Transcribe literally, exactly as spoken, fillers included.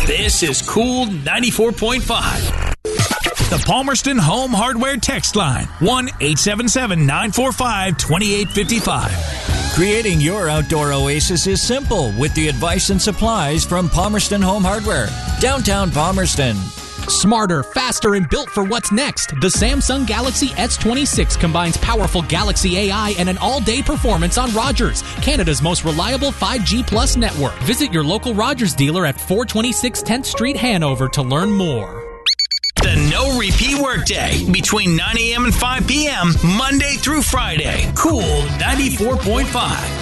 This is Cool ninety-four point five. The Palmerston Home Hardware text line, one eight seven seven, nine four five, two eight five five. Creating your outdoor oasis is simple with the advice and supplies from Palmerston Home Hardware, downtown Palmerston. Smarter, faster, and built for what's next. The Samsung Galaxy S twenty-six combines powerful Galaxy A I and an all-day performance on Rogers, Canada's most reliable five G plus network. Visit your local Rogers dealer at four twenty-six tenth Street, Hanover to learn more. The No Repeat Workday between nine a.m. and five p.m. Monday through Friday. Cool ninety-four point five.